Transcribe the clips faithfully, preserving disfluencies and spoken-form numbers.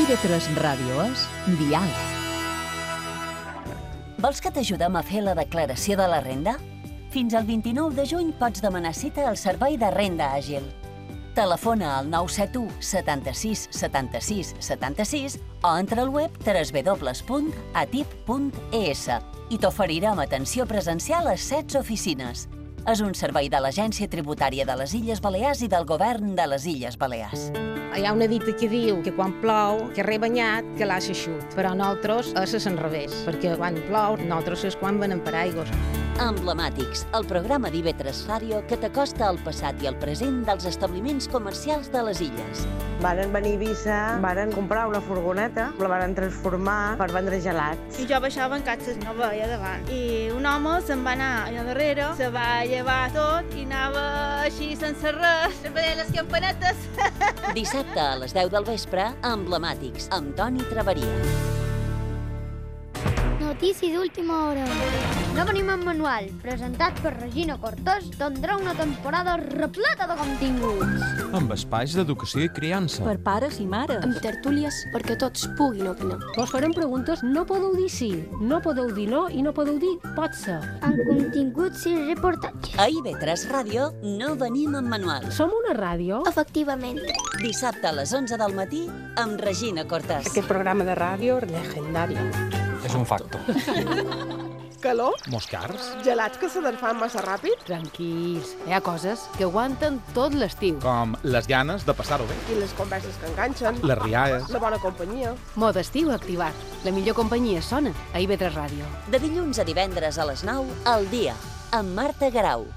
I V tres Ràdio és Dial. Vols que t'ajudem a fer la declaració de la renda? Fins al vint-i-nou de juny pots demanar cita al Servei de Renda Àgil. Telefona al nou set u setanta-sis setanta-sis setanta-sis o entra al web w w w punt atip punt e s i t'oferirem atenció presencial a setze oficines. És un servei de l'Agència Tributària de les Illes Balears i del Govern de les Illes Balears. Hi ha una dita que diu que quan plou, que re banyat, que l'ha xut. Però nosaltres és al revés, perquè quan plou, nosaltres és quan venen per aigües. Emblemàtics, el programa d'I V tres Ràdio que t'acosta al passat i al present dels establiments comercials de les illes. Varen venir a Eivissa, varen comprar una furgoneta, la varen transformar per vendre gelats. I jo baixava en catxes, no veia davant. I un home se'n va anar allà darrere, se va llevar tot i anava així sense res, veia les campanetes. Dissabte a les deu del vespre, Emblemàtics, amb Toni Traveria. Notícies d'última hora. No venim en manual, presentat per Regina Cortés, tindrà una temporada repleta de continguts. Amb espais d'educació i criança. Per pares i mares. Amb tertúlies perquè tots puguin opinar. Vos farem preguntes, no podeu dir sí, no podeu dir no i no podeu dir pot ser. Amb continguts i reportatges. A I V tres Ràdio no venim en manual. Som una ràdio? Efectivament. Dissabte a les onze del matí amb Regina Cortés. Aquest programa de ràdio legendari. És un facto. Calor? Moscars? Gelats que se desfan massa ràpid? Tranquils, hi ha coses que aguanten tot l'estiu. Com les ganes de passar-ho bé. I les converses que enganxen? Les rialles. La bona companyia? Mode estiu activat. La millor companyia sona a I V tres Ràdio. De dilluns a divendres a les nou, al dia, amb Marta Garau.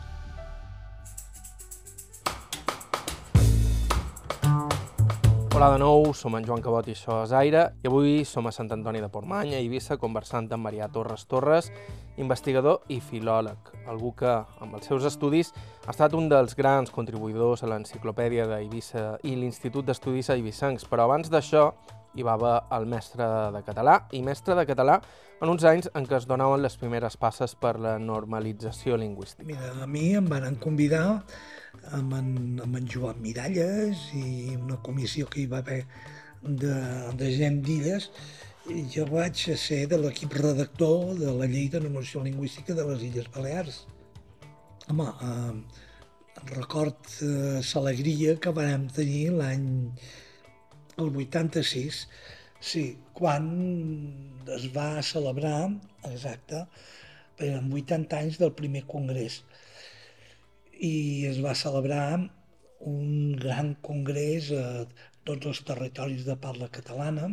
Hola de nou, som en Joan Cabot i això és Aire, i avui som a Sant Antoni de Portmany, a Eivissa, conversant amb Marià Torres Torres, investigador i filòleg, algú que, amb els seus estudis, ha estat un dels grans contribuïdors a l'enciclopèdia d'Eivissa i l'Institut d'Estudis Eivissencs, però abans d'això hi va haver el mestre de català, i mestre de català en uns anys en què es donaven les primeres passes per la normalització lingüística. Mira, a mi em van convidar amb en, amb en Joan Miralles i una comissió que hi va haver de, de gent d'illes, i jo vaig ser de l'equip redactor de la llei de normació lingüística de les Illes Balears. Home, eh, record eh, l'alegria que vam tenir l'any el vuitanta-sis, sí, quan es va celebrar, exacte, eren vuitanta anys del primer congrés, i es va celebrar un gran congrés a tots els territoris de parla catalana,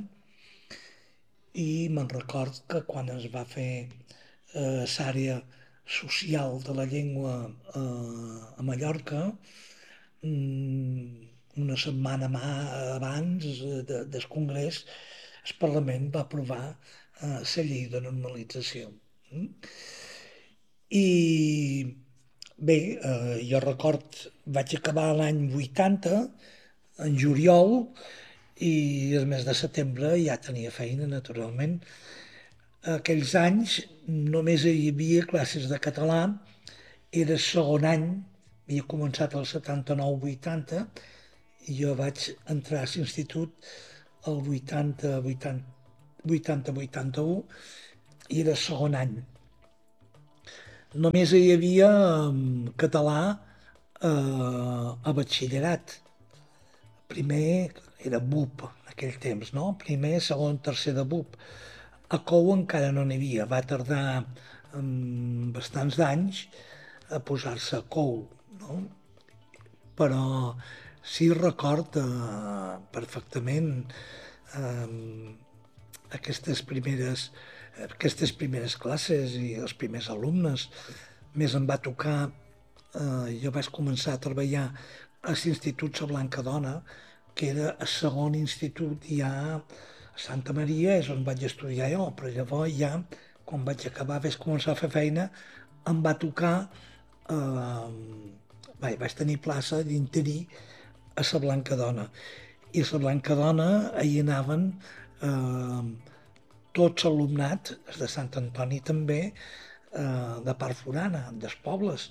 i me'n record que quan es va fer eh, l'àrea social de la llengua eh, a Mallorca, mm, una setmana abans de, del congrés, el Parlament va aprovar eh, la llei de normalització. Mm? I bé, eh, jo record, vaig acabar l'any vuitanta, en juliol, i el mes de setembre ja tenia feina, naturalment. Aquells anys només hi havia classes de català, era el segon any, havia començat el setanta-nou vuitanta, i jo vaig entrar a l'institut el vuitanta vuitanta-vuitanta-u i era el segon any. Només hi havia um, català uh, a batxillerat. Primer era B U P en aquell temps, no? Primer, segon, tercer de B U P. A Cou encara no n'hi havia, va tardar um, bastants anys a posar-se a Cou, no? Però sí record eh, perfectament eh, aquestes primeres, aquestes primeres classes i els primers alumnes. Més em va tocar, eh, jo vaig començar a treballar a l'Institut La Blancadona, que era el segon institut ja a Santa Maria, és on vaig estudiar jo, però llavors ja, quan vaig acabar, vaig començar a fer feina, em va tocar, eh, vaig tenir plaça d'interí a la Blancadona. I a la Blancadona hi anaven eh, tots l'alumnat, els de Sant Antoni també, eh, de part forana, dels pobles.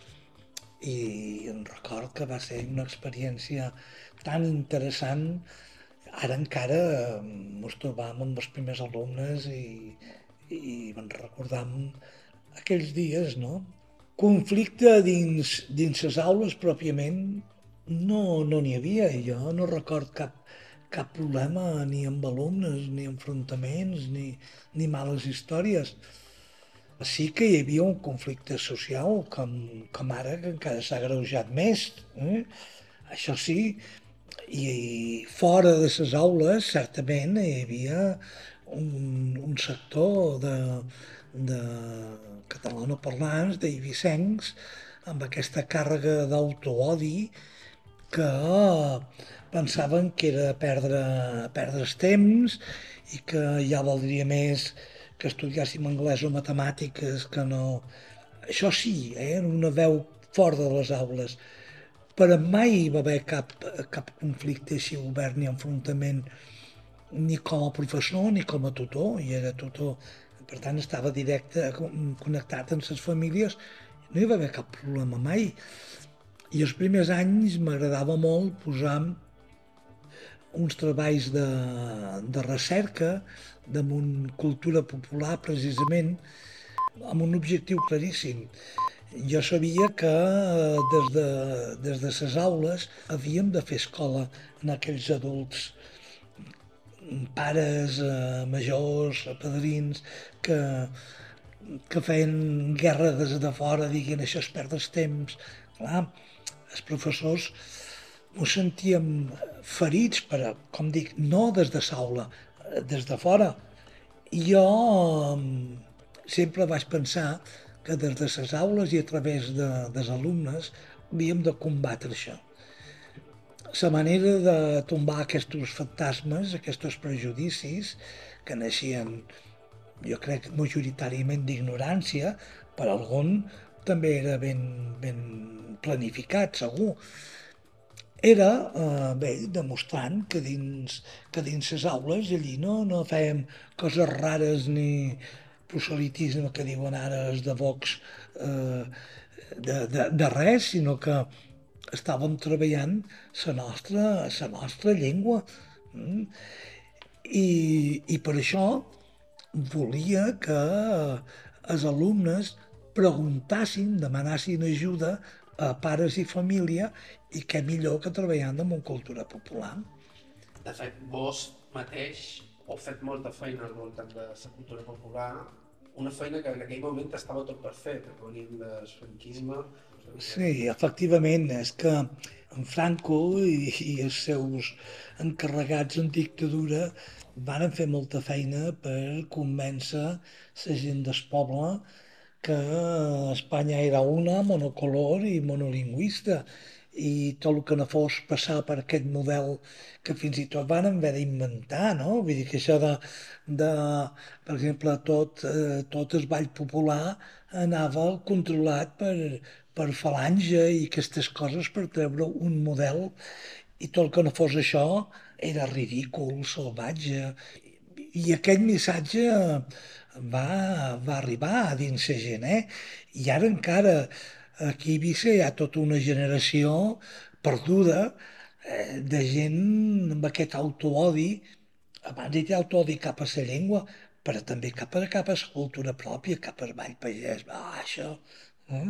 I em record que va ser una experiència tan interessant. ara encara ens trobàvem amb els primers alumnes i, i vam recordar aquells dies, no? Conflicte dins, dins les aules pròpiament no no n'hi havia. Jo no record cap, cap problema ni amb alumnes, ni enfrontaments, ni, ni males històries. Sí que hi havia un conflicte social, com, com ara, que encara s'ha agreujat més. Eh? Això sí, i fora de les aules, certament, hi havia un, un sector de, de catalanoparlants, d'eivissencs, amb aquesta càrrega d'autoodi que pensaven que era perdre, perdre el temps i que ja valdria més que estudiàssim anglès o matemàtiques, que no... Això sí, eh? Una veu fora de les aules. Però mai hi va haver cap, cap conflicte així obert ni enfrontament, ni com a professor ni com a tutor, i era tutor. Per tant, estava directe, connectat amb les famílies, no hi va haver cap problema mai. I els primers anys m'agradava molt posar uns treballs de, de recerca damunt cultura popular, precisament, amb un objectiu claríssim. Jo sabia que des de, des de les aules havíem de fer escola en aquells adults, pares, eh, majors, padrins, que, que feien guerra des de fora, diguin això es perd el temps. Clar, els professors ens sentíem ferits, però, com dic, no des de l'aula, des de fora. I jo sempre vaig pensar que des de les aules i a través de, dels alumnes havíem de combatre això. La manera de tombar aquests fantasmes, aquests prejudicis, que naixien, jo crec, majoritàriament d'ignorància, per algun també era ben, ben planificat, segur. Era, eh, bé, demostrant que dins, que dins les aules allí no, no fèiem coses rares ni proselitisme que diuen ara els de Vox, eh, de, de, de res, sinó que estàvem treballant la nostra, la nostra llengua. Mm? I, I per això volia que els alumnes preguntassin, demanassin ajuda a pares i família, i què millor que treballant amb una cultura popular. De fet, vos mateix heu fet molta feina al voltant de la cultura popular, una feina que en aquell moment estava tot per fer, perquè venim del franquisme. Sí, efectivament, és que en Franco i, i els seus encarregats en dictadura van fer molta feina per convèncer la gent del poble que Espanya era una, monocolor i monolingüista, i tot el que no fos passar per aquest model que fins i tot van haver d'inventar, no? Vull dir que això de, de per exemple, tot, eh, tot el ball popular anava controlat per, per falange i aquestes coses per treure un model, i tot el que no fos això era ridícul, salvatge. I aquest missatge va, va arribar a dins la gent, eh? I ara encara aquí a Eivissa hi ha tota una generació perduda eh, de gent amb aquest autoodi. Abans hi ha autoodi cap a la llengua, però també cap a, cap a la cultura pròpia, cap al ball pagès, ah, això. Eh?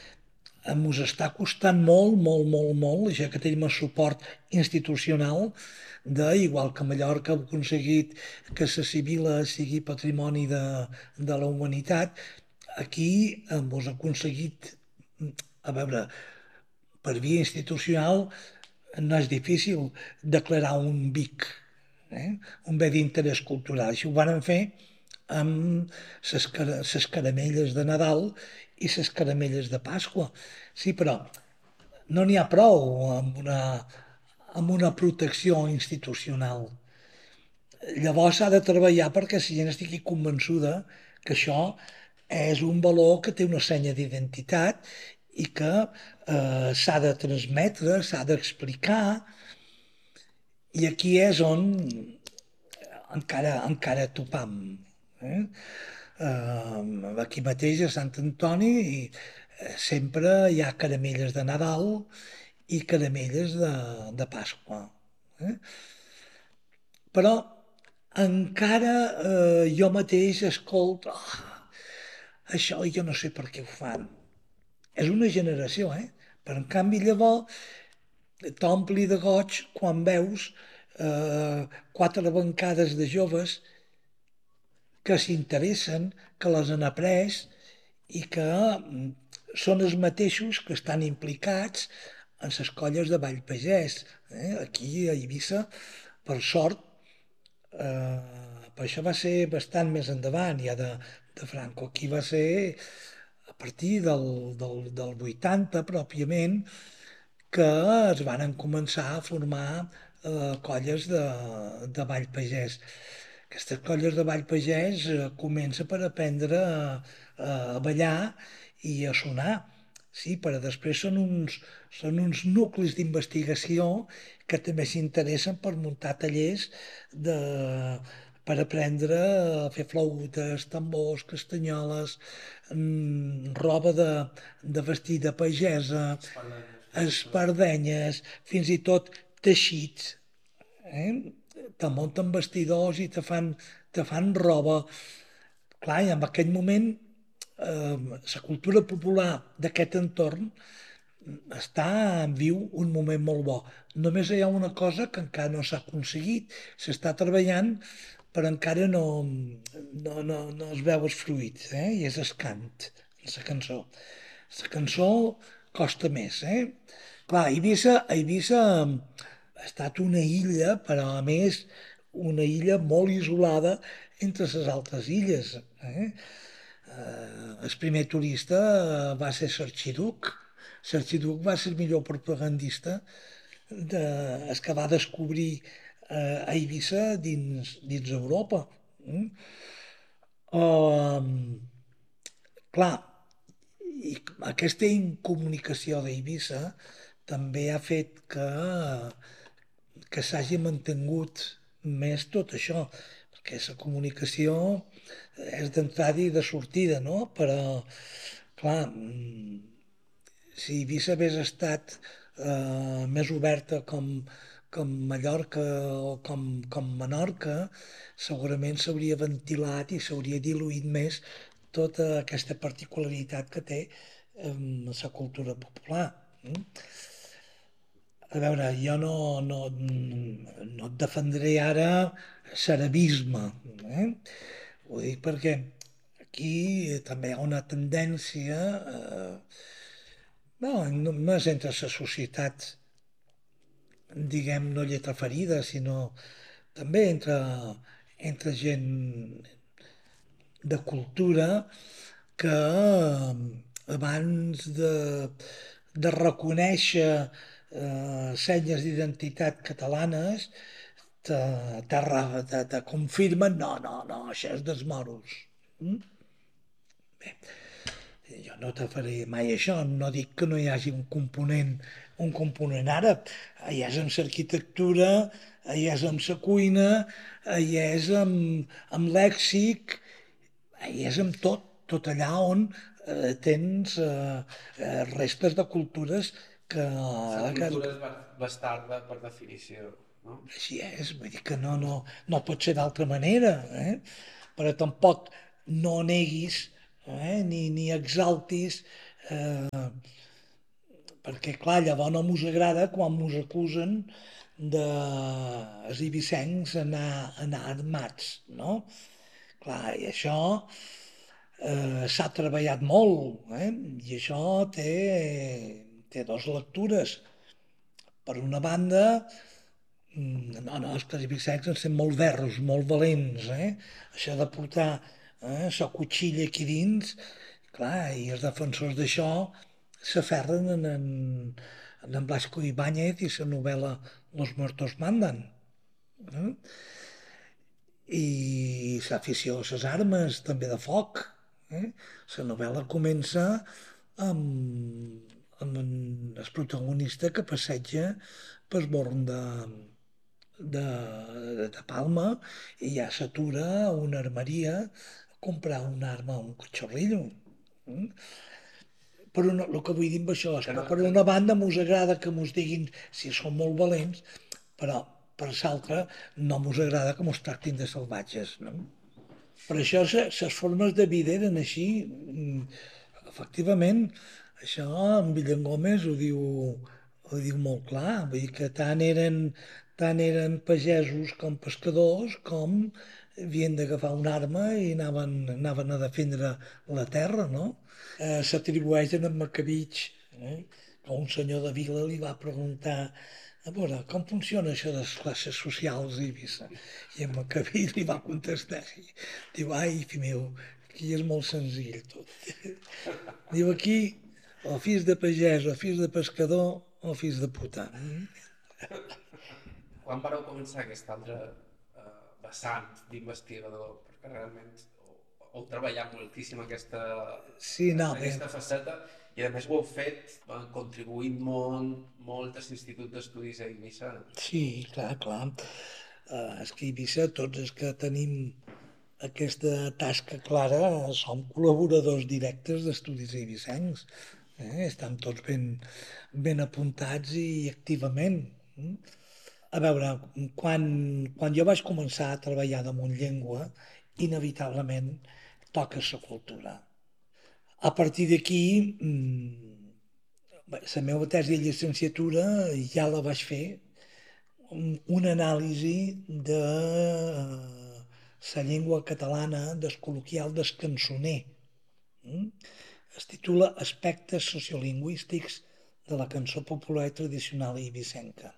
Ens està costant molt, molt, molt, molt, ja que tenim el suport institucional, de, igual que a Mallorca ha aconseguit que la Sibila sigui patrimoni de, de la humanitat, aquí hem aconseguit, a veure, per via institucional no és difícil declarar un B I C, eh? un bé d'interès cultural. Això ho van fer amb les caramelles de Nadal i les caramelles de Pasqua. Sí, però no n'hi ha prou amb una, amb una protecció institucional. Llavors s'ha de treballar perquè la gent estigui convençuda que això és un valor que té una senya d'identitat i que eh, s'ha de transmetre, s'ha d'explicar, i aquí és on encara, encara topam. Eh? Eh, aquí mateix a Sant Antoni i, eh, sempre hi ha caramelles de Nadal i caramelles de, de Pasqua. Eh? però encara eh, jo mateix escolto, oh, això jo no sé per què ho fan. És una generació, eh? Però en canvi llavors t'ompli de goig quan veus eh, quatre bancades de joves que s'interessen, que les han après i que són els mateixos que estan implicats en les colles de ball pagès. Eh? Aquí a Eivissa, per sort, eh, per això va ser bastant més endavant ja de, de Franco. Aquí va ser a partir del, del, del vuitanta pròpiament que es van començar a formar eh, colles de, de ball pagès. Aquestes colles de ball pagès eh, comença per aprendre a, a ballar i a sonar. Sí, però després són uns, són uns nuclis d'investigació que també s'interessen per muntar tallers de, per aprendre a fer flautes, tambors, castanyoles, mmm, roba de, de vestir de pagesa, espardenyes, fins i tot teixits. Eh? Te munten vestidors i te fan, te fan roba. Clar, i en aquell moment eh, la cultura popular d'aquest entorn està en viu un moment molt bo. Només hi ha una cosa que encara no s'ha aconseguit, s'està treballant, però encara no, no, no, no es veu els fruits, eh? I és el cant, la cançó. La cançó costa més, eh? Clar, Eivissa, Eivissa ha estat una illa, però a més una illa molt isolada entre les altres illes. Eh? Eh, el primer turista va ser l'Arxiduc. L'Arxiduc va ser el millor propagandista de, el que va descobrir eh, a Eivissa dins, dins Europa. Eh? Uh, clar, i aquesta incomunicació d'Eivissa també ha fet que, que s'hagi mantingut més tot això, perquè la comunicació és d'entrada i de sortida, no? Però, clar, si Eivissa hagués estat eh, més oberta com, com Mallorca o com, com Menorca, segurament s'hauria ventilat i s'hauria diluït més tota aquesta particularitat que té eh, la cultura popular. Eh? A veure, jo no, no, no et defendré ara l'arabisme, eh? Ho dic perquè aquí també hi ha una tendència, eh, no, només entre la societat, diguem, no lletraferida, sinó també entre, entre gent de cultura que abans de, de reconèixer eh, senyes d'identitat catalanes te, te, te, te confirmen, no, no, no, això és dels moros. Mm? Bé, jo no te faré mai això, no dic que no hi hagi un component, un component àrab, hi és amb l'arquitectura, hi és amb la cuina, hi és amb, amb lèxic, hi és amb tot, tot allà on eh, tens eh, restes de cultures que... La cultura és bastarda per definició, no? Així és, vull dir que no, no, no pot ser d'altra manera, eh? Però tampoc no neguis eh? ni, ni exaltis, eh? perquè clar, llavors no mos agrada quan mos acusen de els eivissencs anar, anar armats, no? Clar, i això eh, s'ha treballat molt, eh? I això té, té dos lectures. Per una banda, no, no, els eivissencs en són molt verros, molt valents, eh? Això de portar eh, la cotxilla aquí dins, clar, i els defensors d'això s'aferren en, en, en Blasco Ibáñez i la novel·la Los muertos mandan. Eh? I l'afició a les armes, també de foc. Eh? La novel·la comença amb, amb el protagonista que passeja per Born de, de, de Palma i ja s'atura a una armeria a comprar una arma, un cotxorrillo. Eh? Per una, el que vull dir amb això és que per una banda mos agrada que mos diguin si són molt valents, però per l'altre no mos agrada que mos tractin de salvatges, no? Per això les formes de vida eren així. Efectivament, això en Villangómez ho diu, ho diu molt clar, vull dir que tant eren, tant eren pagesos com pescadors, com havien d'agafar una arma i anaven, anaven a defendre la terra, no? Eh, S'atribueixen a Macabitx, eh? Que un senyor de Vila li va preguntar a veure, com funciona això de les classes socials a Eivissa? I en Macabí li va contestar, diu, ai, fill meu, aquí és molt senzill tot. Diu, aquí, o fills de pagès, o fills de pescador, o fills de puta. Quan vareu començar aquest altre eh, vessant d'investigador? Perquè realment heu treballat moltíssim aquesta, sí, no, aquesta faceta, i a més ho heu fet contribuint molt, molt als instituts d'estudis a Eivissa. Sí, clar, clar. Uh, és que a Eivissa, tots els que tenim aquesta tasca clara, som col·laboradors directes d'estudis eivissencs. Eh? Estan tots ben, ben apuntats i activament. A veure, quan, quan jo vaig començar a treballar damunt llengua, inevitablement toques la cultura. A partir d'aquí, la meva tesi de llicenciatura ja la vaig fer, una anàlisi de la llengua catalana, del col·loquial del cançoner. Es titula Aspectes sociolingüístics de la cançó popular i tradicional eivissenca.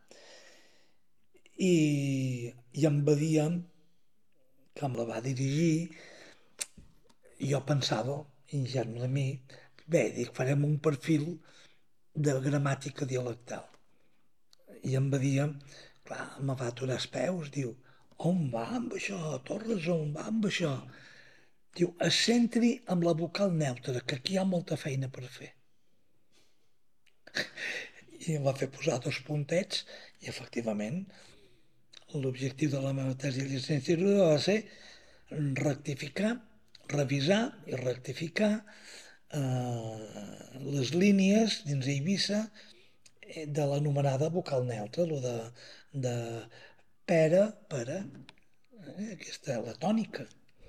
I, i em va dir, que em la va dirigir, jo pensava, ingenu de mi, bé, dic, farem un perfil de gramàtica dialectal. I em va dir, clar, me va aturar els peus, diu, on va amb això, Torres, on va amb això? Diu, es centri amb la vocal neutra, que aquí hi ha molta feina per fer. I em va fer posar dos puntets, i efectivament, l'objectiu de la meva tesi de llicenciatura va ser rectificar, revisar i rectificar eh, les línies dins Eivissa de l'anomenada vocal neutra, el de, de pera, pera, eh, aquesta, la tònica.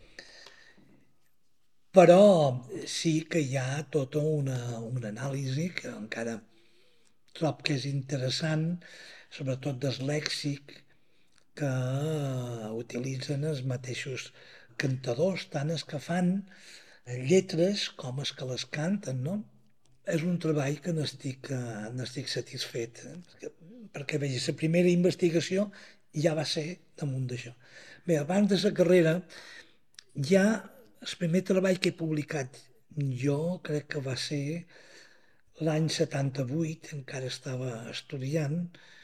Però sí que hi ha tota una, una anàlisi que encara trob que és interessant, sobretot del lèxic que utilitzen els mateixos cantadors, tant els que fan lletres com els que les canten, no? És un treball que n'estic, n'estic satisfet, eh? perquè, perquè veig, la primera investigació ja va ser damunt d'això. Bé, abans de la carrera, ja el primer treball que he publicat jo crec que va ser l'any setanta-vuit, encara estava estudiant,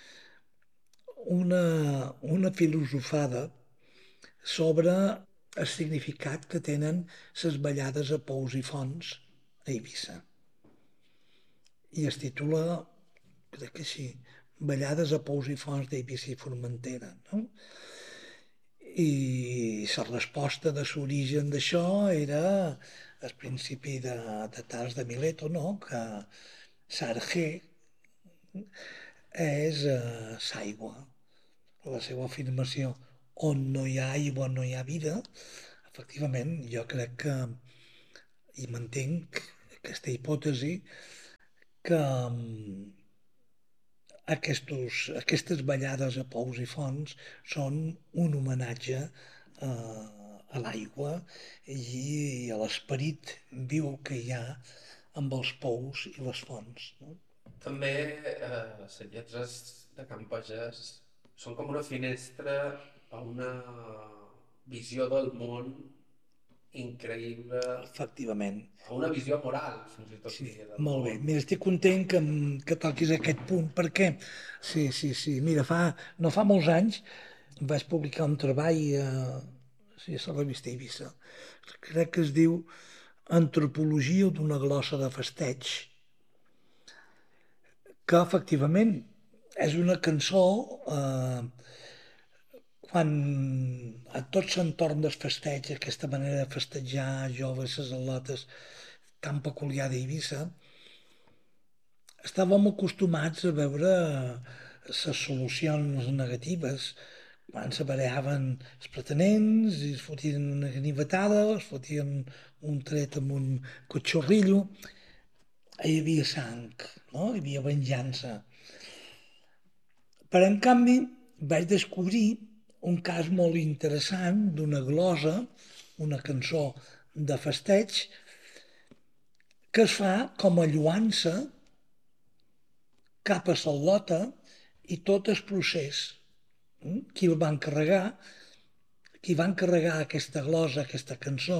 una, una filosofada sobre el significat que tenen les ballades a Pous i Fonts a Eivissa. I es titula, crec que sí, Ballades a Pous i Fonts d'Eivissa i Formentera, no? I la resposta de l'origen d'això era al principi de, de Tars de Mileto, no? Que Sargé és eh, l'aigua, la seva afirmació, on no hi ha aigua no hi ha vida. Efectivament, jo crec que, i mantenc aquesta hipòtesi, que aquestos, aquestes ballades a Pous i Fonts són un homenatge a, a l'aigua i a l'esperit viu que hi ha amb els pous i les fonts. No? També eh, les lletres de Can Pagès són com una finestra a una visió del món increïble. Efectivament. A una visió moral, fins i tot. Sí, molt bé. Mira, estic content que, que toquis aquest punt. Per què? Sí, sí, sí. Mira, fa, no fa molts anys vaig publicar un treball a, sí, a la revista Eivissa. Crec que es diu Antropologia d'una glossa de festeig, que efectivament és una cançó eh, quan a tot l'entorn del festeig, aquesta manera de festejar, joves, les al·lotes, tan peculiar d'Eivissa, estàvem acostumats a veure les solucions negatives, quan se barejaven els pretenents i es fotien una ganivetada, es fotien un tret amb un cotxorrillo, hi havia sang, no? Hi havia venjança. Però, en canvi, vaig descobrir un cas molt interessant d'una glosa, una cançó de festeig, que es fa com a lloança cap a Sal·lota i tot el procés. Qui el va encarregar, qui va encarregar aquesta glosa, aquesta cançó,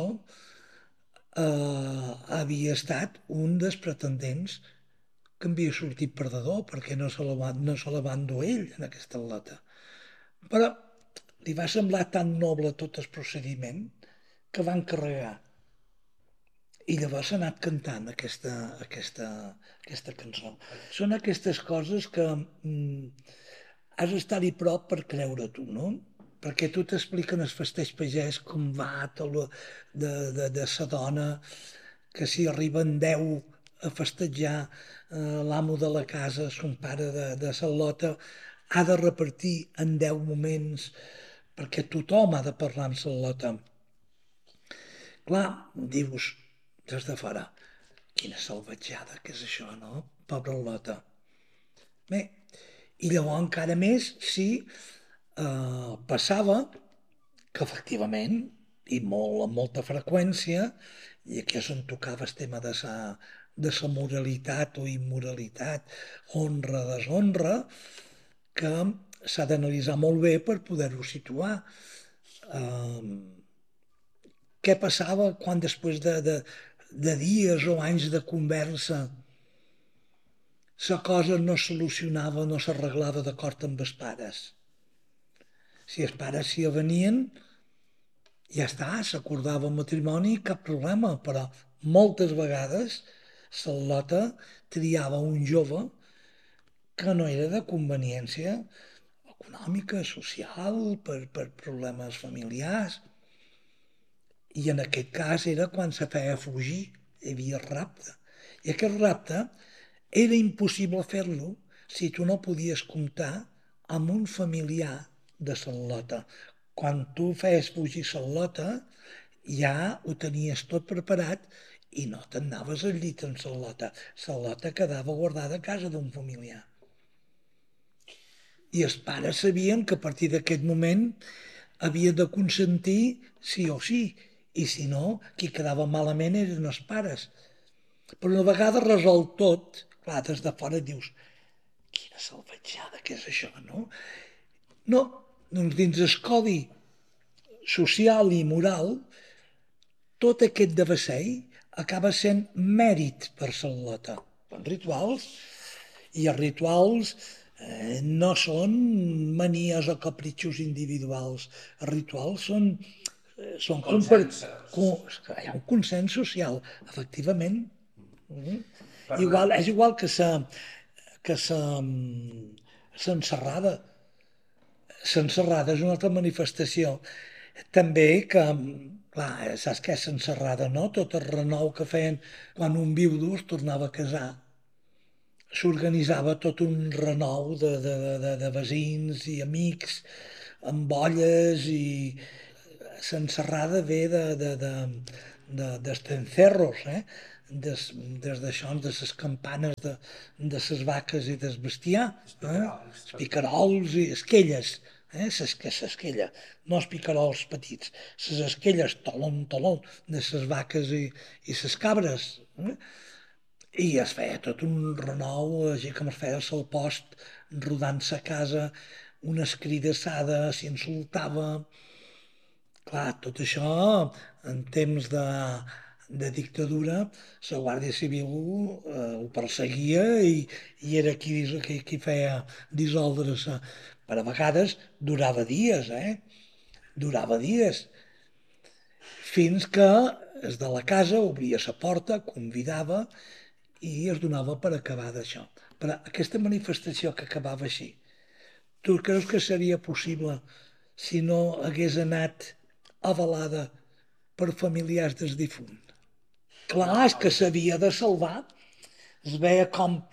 eh, havia estat un dels pretendents que havia sortit perdedor perquè no se la va, no se la va endur ell en aquesta lota. Però li va semblar tan noble tot el procediment que va encarregar. I llavors s'ha anat cantant aquesta, aquesta, aquesta cançó. Són aquestes coses que mm, has d'estar-hi prop per creure-t'ho, no? Perquè tu t'expliquen el festeig pagès com va tot lo de, de, de sa dona, que si arriben deu a festejar eh, l'amo de la casa, son pare de, de Sal·lota, ha de repartir en deu moments perquè tothom ha de parlar amb Sal·lota. Clar, dius, des de fora, quina salvatjada que és això, no? Pobra Lota. Bé, i llavors encara més si eh, passava que efectivament, i molt, amb molta freqüència, i aquí se'n tocava el tema de sa, de sa moralitat o immoralitat, honra, deshonra, que s'ha d'analitzar molt bé per poder-ho situar. Eh, què passava quan després de, de, de dies o anys de conversa la cosa no es solucionava, no s'arreglava d'acord amb els pares? Si els pares s'hi avenien, ja està, s'acordava el matrimoni, cap problema, però moltes vegades Sal·lota triava un jove que no era de conveniència econòmica, social, per, per problemes familiars. I en aquest cas era quan se feia fugir, hi havia rapte. I aquest rapte era impossible fer-lo si tu no podies comptar amb un familiar de Sal·lota. Quan tu feies fugir Sal·lota, ja ho tenies tot preparat i no te'n anaves al llit amb Sal·lota. Sal·lota quedava guardada a casa d'un familiar. I els pares sabien que a partir d'aquest moment havia de consentir sí o sí, i si no, qui quedava malament eren els pares. Però una vegada resolt tot, clar, des de fora dius, quina salvatjada que és això, no? No, doncs dins el codi social i moral, tot aquest devessell acaba sent mèrit per Sal·lota. Són rituals, i els rituals eh, no són manies o capritxos individuals. Els rituals són Són consens. Hi ha un consens social, efectivament. Mm-hmm. Igual, és igual que sa, que sa, s'encerrada. S'encerrada és una altra manifestació. També que, clar, saps què és s'encerrada, no? Tot el renou que feien quan un viudo es tornava a casar. S'organitzava tot un renou de, de, de, de veïns i amics, amb olles i... S'encerrada ve de, de, de, de, dels cencerros, eh? des, des d'això, de les campanes de, de les vaques i del bestiar, eh? Els picarols i esquelles, eh? S'esquella, no els picarols petits, les esquelles, tolon, tolon, de les vaques i, i les cabres. Eh? I es feia tot un renou, així com es feia el post, rodant-se a casa, una escridassada, s'insultava. Clar, tot això, en temps de, de dictadura, la Guàrdia Civil eh, ho perseguia i, i era qui, qui, qui feia dissoldre-se. Per a vegades durava dies, eh? Durava dies. Fins que es de la casa obria la porta, convidava i es donava per acabar d'això. Però aquesta manifestació que acabava així, tu creus que seria possible si no hagués anat avalada per familiars del difunt? Clar, és que s'havia de salvar. Es veia com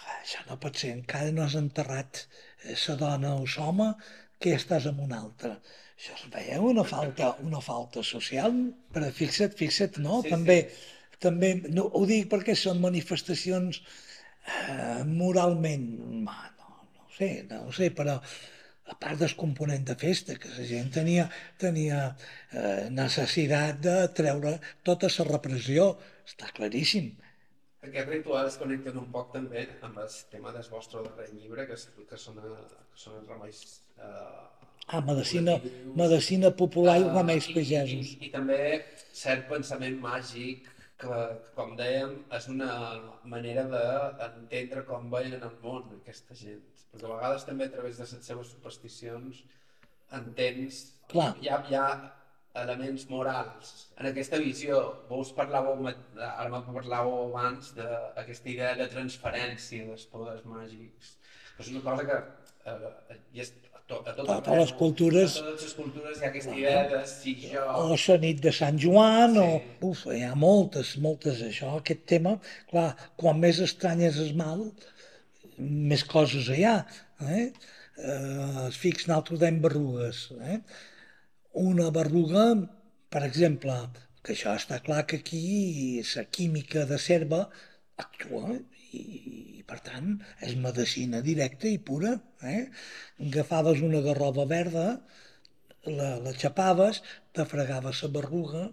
això no pot ser, encara no has enterrat la dona o l'home, que ja estàs amb un altre. Això es veia una falta, una falta social, però fixa't, fixa't, no? Sí, també, sí. també no, ho dic perquè són manifestacions eh, moralment, no, no ho sé, no ho sé, però a part del component de festa, que la gent tenia, tenia eh, necessitat de treure tota la repressió, està claríssim. Aquests rituals es connecten un poc també amb el tema del vostre darrer llibre, que, que, són, que són els remeis... Eh, ah, medicina, medicina popular i remeis pagesos. I, i també cert pensament màgic, que, com dèiem, és una manera d'entendre com veien el món aquesta gent. Perquè a vegades també a través de les seves supersticions entens... Clar. Hi ha, hi ha elements morals. En aquesta visió, vos parlàveu, ara me parlàveu abans d'aquesta idea de transferència dels poders màgics, que és una cosa que eh, és, a, to, a, tot a totes les cultures, a totes les cultures hi ha aquesta idea de si jo... O la nit de Sant Joan, sí. o... Uf, hi ha moltes, moltes això, aquest tema. Clar, quan més estrany és el mal, més coses hi ha. Eh? Eh, es fix, nosaltres dèiem berrugues. Eh? Una berruga, per exemple, que això està clar que aquí la química de serva actua i, i per tant, és medicina directa i pura. Eh? Agafaves una garrova verda, la, la xapaves, te fregaves la berruga,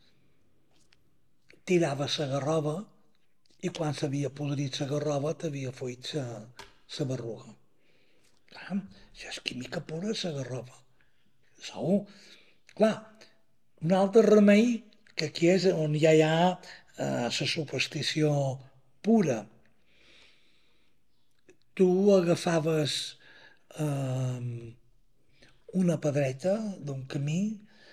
tiraves la garrova i quan s'havia podrit la garrova t'havia fuit la berruga. Clar, això és química pura, la garrova. Segur. Clar, un altre remei, que aquí és on ja hi ha la eh, superstició pura. Tu agafaves eh, una pedreta d'un camí,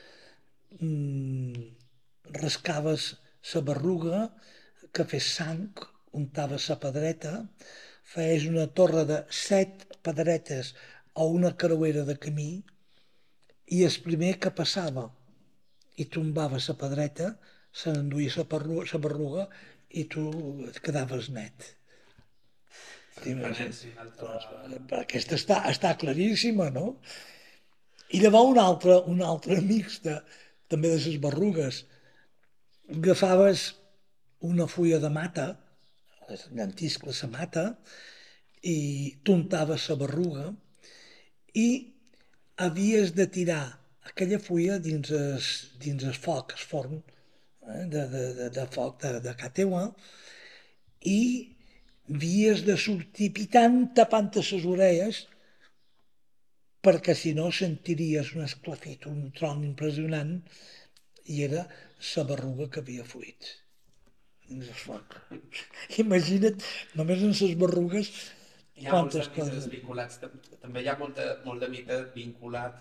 mm, rascaves la berruga, que fes sang, untaves la pedreta, feies una torre de set pedretes a una creuera de camí, i el primer que passava i tombava la pedreta, se n'enduia la berruga i tu et quedaves net. Aquesta està, està claríssima, no? I llavors un altre, un altre mix de, també de les berrugues. Agafaves una fulla de mata, llentiscle la mata, i t'untaves la berruga i havies de tirar aquella fulla dins el, dins el foc, el forn eh, de, de, de, de foc de, de casa teua, i havies de sortir pitant, tapant les orelles, perquè si no sentiries un esclafit, un tron impressionant, i era la berruga que havia fuit dins el foc. Imagina't, només en les berrugues, hi ha molts de mites vinculats, també hi ha molt de, molt de mite vinculat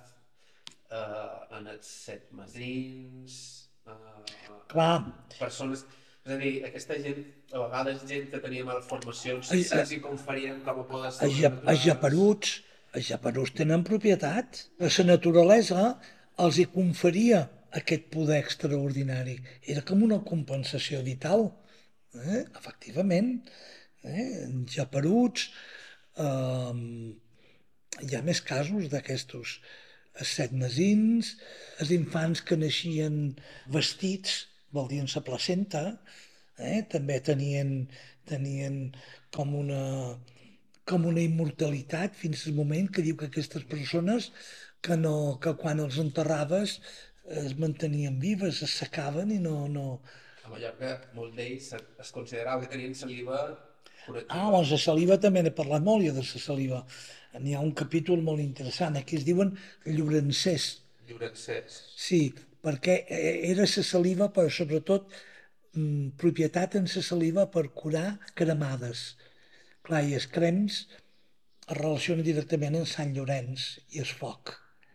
eh, en els set masins, eh, clar. Persones, és a dir, aquesta gent, a vegades gent que tenia malformacions, se'ls hi conferien com a poder ser naturals. Els japeruts, els japeruts tenen propietat, la naturalesa els hi conferia aquest poder extraordinari, era com una compensació vital, eh? Efectivament, eh? Japeruts. Um, hi ha més casos d'aquestos, els set masins, els infants que naixien vestits, vol dir en la placenta, eh? També tenien, tenien com, una, com una immortalitat fins al moment que diu que aquestes persones que, no, que quan els enterraves es mantenien vives, es secaven i no... no... A Mallorca, molts d'ells es considerava que tenien saliva curativa. Ah, doncs la saliva també n'he parlat molt, jo de la saliva. N'hi ha un capítol molt interessant, aquí es diuen llorencers. Llorencers. Sí, perquè era la saliva, però sobretot mm, propietat en la saliva per curar cremades. Clar, i els crems es relacionen directament amb Sant Llorenç i el foc.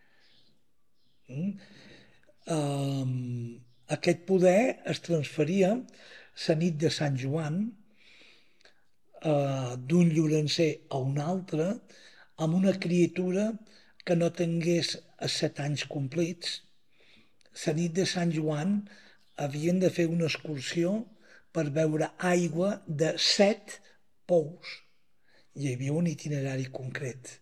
Mm? Um, aquest poder es transferia la nit de Sant Joan uh, d'un llorencer a un altre amb una criatura que no tingués els set anys complits. La nit de Sant Joan havien de fer una excursió per beure aigua de set pous. hi havia un itinerari concret.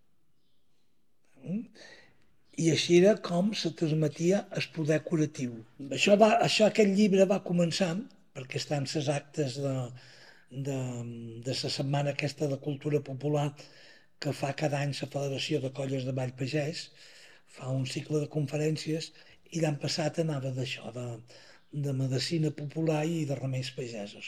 I així era com se transmetia el poder curatiu. Això, va, això aquest llibre va començar, perquè estan les actes de, de, de la setmana aquesta de cultura popular que fa cada any la Federació de Colles de Vall Pagès, fa un cicle de conferències i l'any passat anava d'això, de, de medicina popular i de remeis pagesos.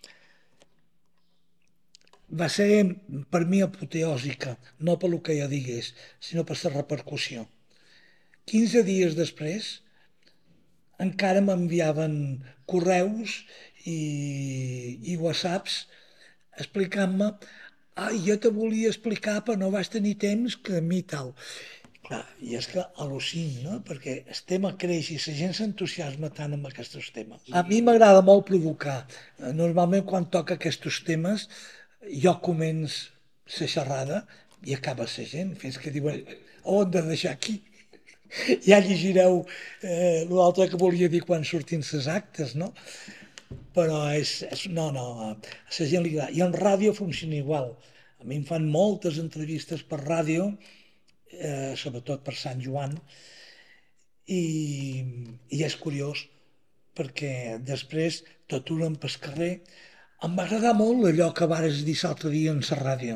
Va ser per mi apoteòsica, no per lo que jo digués, sinó per la repercussió. quinze dies després encara m'enviaven correus i, i whatsapps explicant-me ah, jo te volia explicar però no vas tenir temps que a mi tal. Clar, i és que al·lucino, no? Perquè el tema creix i la gent s'entusiasma tant amb aquests temes. A mi m'agrada molt provocar. Normalment quan toca aquests temes jo començo la xerrada i acaba la gent, fins que diuen ho hem de deixar aquí. Ja llegireu eh, l'altre que volia dir quan surtin les actes, no? Però és, és no, no, a la gent li agrada. I en ràdio funciona igual. A mi em fan moltes entrevistes per ràdio, eh, sobretot per Sant Joan, i, i és curiós, perquè després t'aturen pel carrer. Em va agradar molt allò que vares dir l'altre dia en la ràdio.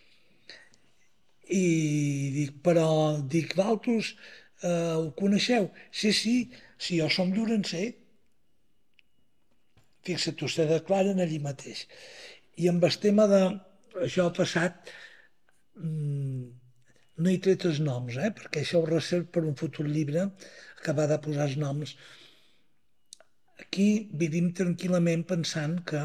I dic, però, dic, vosaltres eh, ho coneixeu? Sí, sí, sí, jo som llorencer. Fixa't, se declaren allí mateix. I amb el tema de això passat, mmm, no hi tret els noms, eh, perquè això ho reservo per un futur llibre, acabar de posar els noms. Aquí vivim tranquil·lament pensant que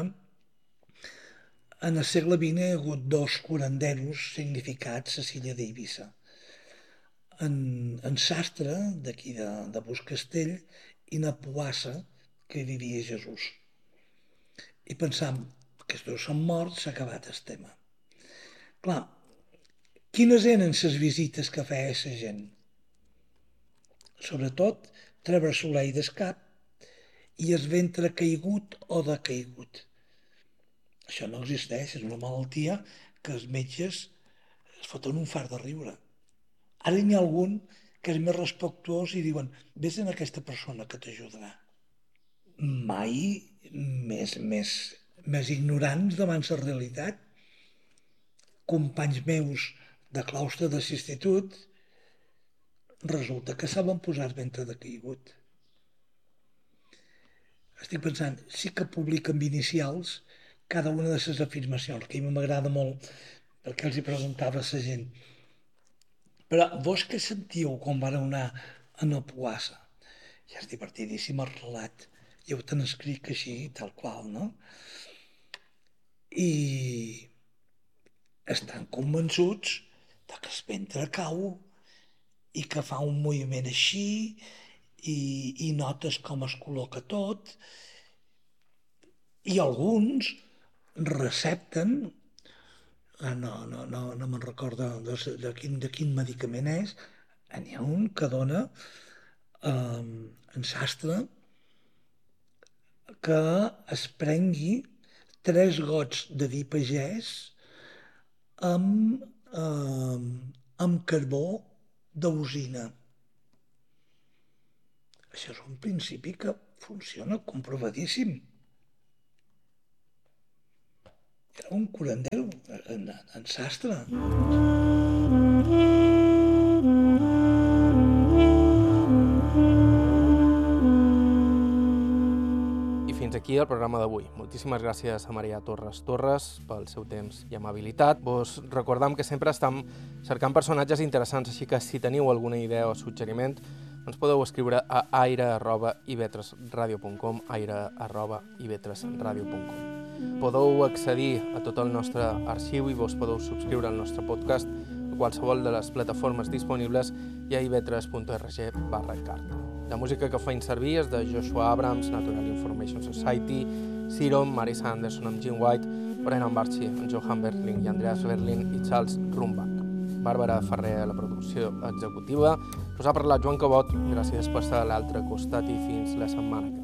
en el segle vint hi ha hagut dos curanderos significats a l'illa d'Eivissa. En, en Sastre, d'aquí de, de Buscastell, i na Poassa, que vivia Jesús. I pensam, aquests dos són morts, s'ha acabat el tema. Clar, quines eren les visites que feia la gent? Sobretot, treure l'orella del cap i el ventre caigut o decaigut. Això no existeix, és una malaltia que els metges es foten un fart de riure. Ara n'hi ha algun que és més respectuós i diuen vés en aquesta persona que t'ajudarà. Mai més, més, més ignorants davant la realitat. Companys meus de claustre de l'institut resulta que saben posar el ventre decaigut. Estic pensant, sí que publiquen inicials cada una de les afirmacions, que a mi m'agrada molt, perquè els hi preguntava a la gent. Però vos què sentíeu quan vareu anar a la Poassa? Ja és divertidíssim el relat. Jo ho t'han escrit així, tal qual, no? I estan convençuts que el ventre cau i que fa un moviment així i, i notes com es col·loca tot. I alguns recepten, no, no, no, no me'n recordo de, de, quin, de quin medicament és, n'hi ha un que dona eh, en Sastre que es prengui tres gots de vi pagès amb, eh, amb carbó d'usina. Això és un principi que funciona comprovadíssim. Era un curandero, en, en Sastre. I fins aquí el programa d'avui. Moltíssimes gràcies a Maria Torres Torres pel seu temps i amabilitat. Vos recordam que sempre estem cercant personatges interessants, així que si teniu alguna idea o suggeriment, ens podeu escriure a aire arroba i vetres radio punt com, aire arroba i vetres radio punt com. Podeu accedir a tot el nostre arxiu i vos podeu subscriure al nostre podcast a qualsevol de les plataformes disponibles i a i vetres punt org barra carta. La música que faig servir és de Joshua Abrams, Natural Information Society, Serum, Marisa Anderson amb Jim White, Brennan Barchi, Johan Berling i Andreas Berlin i Charles Rumbach. Bàrbara Ferrer a la producció executiva. Us ha parlat Joan Cabot. Gràcies per estar a l'altre costat i fins la setmana que